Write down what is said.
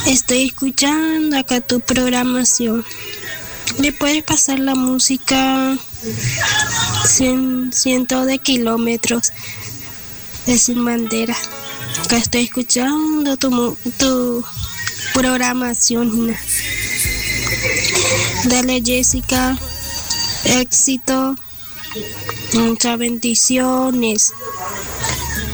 Estoy escuchando acá tu programación. ¿Le puedes pasar la música cientos de kilómetros de Sin Bandera? Acá estoy escuchando tu programación, Gina. Dale, Jessica. Éxito. Muchas bendiciones.